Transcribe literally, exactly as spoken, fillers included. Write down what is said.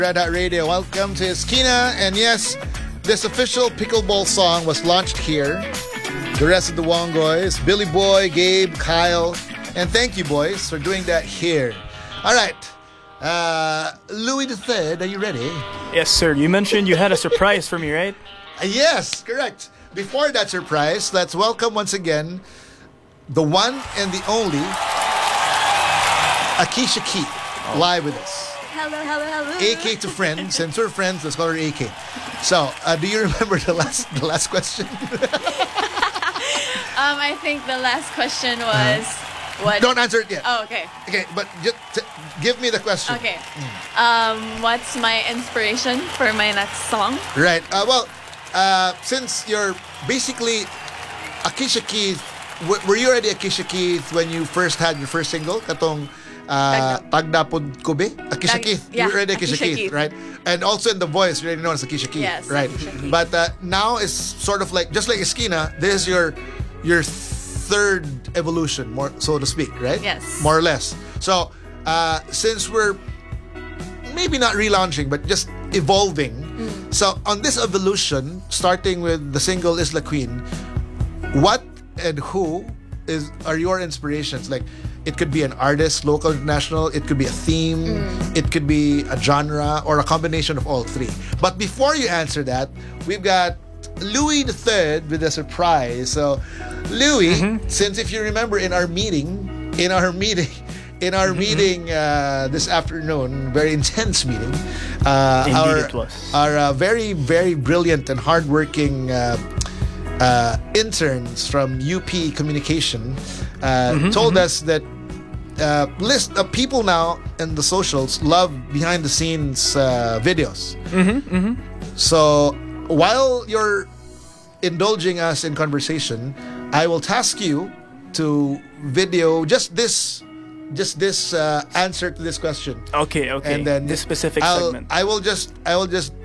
Red Hot Radio. Welcome to Esquina. And yes, this official pickleball song was launched here. The rest of the Wongoys, Billy Boy, Gabe, Kyle, and thank you, boys, for doing that here. All right. Uh, Louis the Third, are you ready? Yes, sir. You mentioned you had a surprise for me, right? Uh, yes, correct. Before that surprise, let's welcome once again the one and the only Akisha Keith, oh. live with us. Hello, hello, hello. A K to friends. Since we're friends, let's call her A K. So, uh, do you remember the last the last question? um, I think the last question was uh-huh. what? Don't answer it yet. Oh, okay. Okay, but just t- give me the question. Okay. Mm. Um, what's my inspiration for my next song? Right. Uh, well, uh, since you're basically Akisha Keith, w- were you already Akisha Keith when you first had your first single, katong uh, Tagdapod Kobe? Akisha Tag- Keith. yeah, You were already Akisha, Akisha Keith, Keith, right? And also in the voice, you're already known as Akisha Keith, yes, right? Akisha Keith. But uh, now it's sort of like just like Esquina. This is your your third evolution, more so to speak, right? Yes. More or less. So uh, since we're maybe not relaunching, but just evolving. Mm. So on this evolution, starting with the single Isla Queen, what and who is are your inspirations? Like, it could be an artist, local, international. It could be a theme. Mm. It could be a genre or a combination of all three. But before you answer that, we've got Louis the Third with a surprise. So, Louis, mm-hmm. since if you remember in our meeting, in our meeting, in our mm-hmm. meeting uh, this afternoon, very intense meeting, uh, Indeed our it was. our uh, very very brilliant and hardworking uh, uh, interns from U P Communication uh, mm-hmm, told mm-hmm. us that uh, list of people now in the socials love behind the scenes uh, videos. Mm-hmm, mm-hmm. So while you're indulging us in conversation, I will task you to video just this just this uh, answer to this question. Okay, okay. And then this specific I'll, segment. I will just I will just